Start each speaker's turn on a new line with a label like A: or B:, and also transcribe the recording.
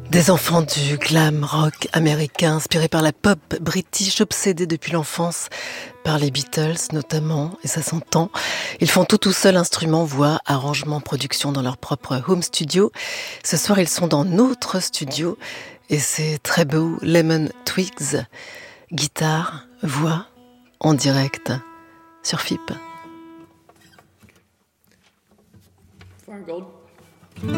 A: Des enfants du glam rock américain, inspirés par la pop british, obsédés depuis l'enfance par les Beatles notamment, et ça s'entend. Ils font tout seuls, instruments, voix, arrangements, production dans leur propre home studio. Ce soir, ils sont dans notre studio et c'est très beau. Lemon Twigs, guitare, voix, en direct sur FIP.
B: Fargold.